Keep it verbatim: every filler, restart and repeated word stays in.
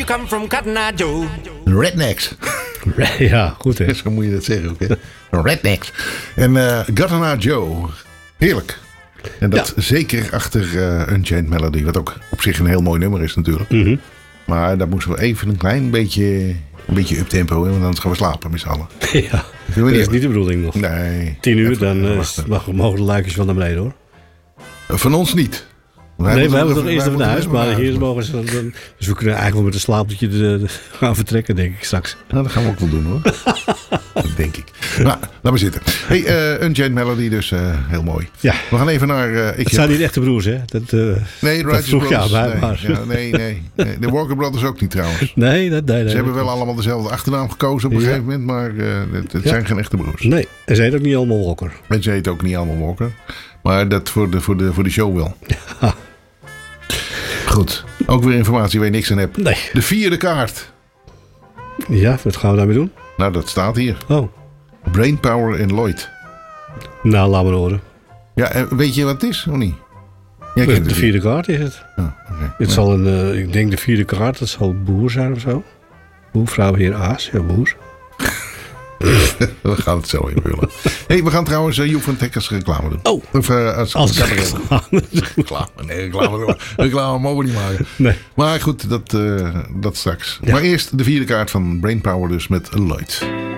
you come from, Cotton Eye Joe? Rednecks. Ja, goed hè. Zo moet je dat zeggen ook, hè? Rednecks. En uh, Cotton Eye Joe. Heerlijk. En dat ja. zeker achter uh, Unchained Melody. Wat ook op zich een heel mooi nummer is natuurlijk. Mm-hmm. Maar daar moesten we even een klein beetje, een beetje uptempo in. Want anders gaan we slapen met z'n allen. Ja, dat is niet de bedoeling nog. Nee. Tien uur, dan uh, mag, mogen de luikjes van naar beneden hoor. Van ons niet. Wij nee, we hebben nog eerst even naar huis, maar hier mogen ze dan, dan... Dus we kunnen eigenlijk wel met een slaapje de, de, gaan vertrekken, denk ik straks. Nou, dat gaan we ook wel doen, hoor. Dat denk ik. Nou, laat maar zitten. Hey, uh, Unchained Melody, dus uh, heel mooi. Ja. We gaan even naar... Uh, ik het zijn heb... niet echte broers, hè? Dat, uh, nee, dat vroeg Brothers, ja, nee, maar. Ja, nee, nee, nee. De Walker Brothers ook niet, trouwens. Nee, dat, nee, nee. Ze hebben wel allemaal dezelfde achternaam gekozen op een ja. gegeven moment, maar uh, het, het ja. zijn geen echte broers. Nee, en ze heet ook niet allemaal Walker. En ze heet ook niet allemaal Walker. Maar dat voor de, voor de, voor de show wel. Ja. Goed. Ook weer informatie waar je niks aan hebt. Nee. De vierde kaart. Ja, wat gaan we daarmee doen? Nou, dat staat hier. Oh. Brainpower in Lloyd. Nou, laat maar horen. Ja, weet je wat het is, of niet? Jij de de vierde kaart is het. Oh, okay. Het ja. zal een, uh, ik denk de vierde kaart, dat zal boer zijn of zo. Boer, vrouw, heer, aas. Ja, boer. We gaan het zo invullen. Hey, we gaan trouwens uh, Joep van Tekkers reclame doen. Oh. Of uh, als, als reclame. reclame. Nee, reclame, reclame mogen we niet maken. Nee. Maar goed, dat, uh, dat straks. Ja. Maar eerst de vierde kaart van Brainpower dus met Lloyd.